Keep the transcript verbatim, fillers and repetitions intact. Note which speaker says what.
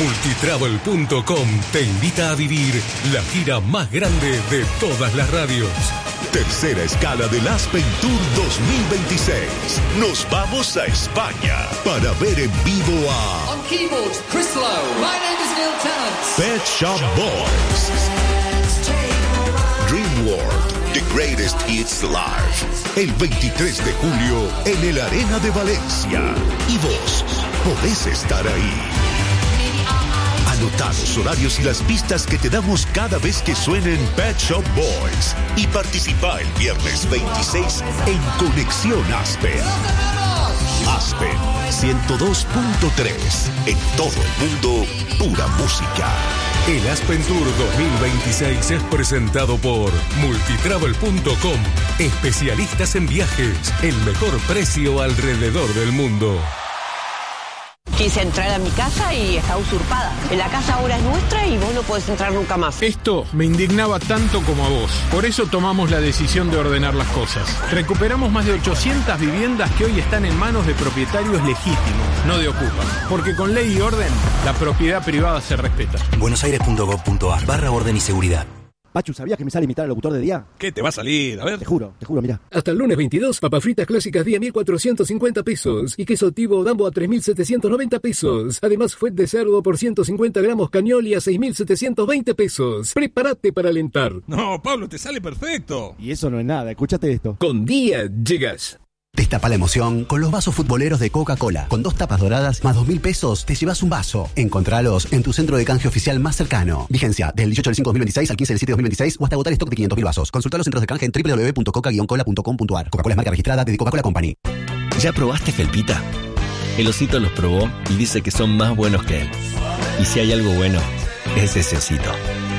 Speaker 1: Multitravel punto com te invita a vivir la gira más grande de todas las radios.
Speaker 2: Tercera escala del Aspen Tour dos mil veintiséis. Nos vamos a España para ver en vivo a...
Speaker 3: On keyboards, Chris Lowe. My name is Neil Tennant.
Speaker 2: Pet Shop Boys. Dream World, The Greatest Hits Live. El veintitrés de julio en el Arena de Valencia. Y vos podés estar ahí. Anotá los horarios y las pistas que te damos cada vez que suenen Pet Shop Boys. Y participá el viernes veintiséis en Conexión Aspen. Aspen ciento dos punto tres. En todo el mundo, pura música.
Speaker 1: El Aspen Tour dos mil veintiséis es presentado por Multitravel punto com. Especialistas en viajes. El mejor precio alrededor del mundo.
Speaker 4: Quise entrar a mi casa y está usurpada. La casa ahora es nuestra y vos no podés entrar nunca más.
Speaker 5: Esto me indignaba tanto como a vos. Por eso tomamos la decisión de ordenar las cosas. Recuperamos más de ochocientas viviendas que hoy están en manos de propietarios legítimos, no de ocupas. Porque con ley y orden, la propiedad privada se respeta.
Speaker 6: buenosaires punto gov punto ar barra orden y seguridad.
Speaker 7: Pachu, ¿sabías que me sale imitar al locutor de día?
Speaker 8: ¿Qué te va a salir? A ver.
Speaker 7: Te juro, te juro, mirá.
Speaker 9: Hasta el lunes veintidós, papas fritas clásicas día mil cuatrocientos cincuenta pesos. Y queso tivo Dambo a tres mil setecientos noventa pesos. Además, fuet de cerdo por ciento cincuenta gramos Cagnoli a seis mil setecientos veinte pesos. Prepárate para alentar.
Speaker 8: No, Pablo, te sale perfecto.
Speaker 7: Y eso no es nada, escúchate esto.
Speaker 9: Con día llegas.
Speaker 6: Destapa la emoción con los vasos futboleros de Coca-Cola. Con dos tapas doradas más dos mil pesos te llevas un vaso. Encontralos en tu centro de canje oficial más cercano. Vigencia del dieciocho del cinco de dos mil veintiséis al quince del siete de dos mil veintiséis o hasta agotar stock de quinientos mil vasos. Consulta los centros de canje en doble u doble u doble u punto coca guion cola punto com punto ar. Coca-Cola es marca registrada de The Coca-Cola Company.
Speaker 10: ¿Ya probaste Felpita? El osito los probó y dice que son más buenos que él. Y si hay algo bueno, es ese osito.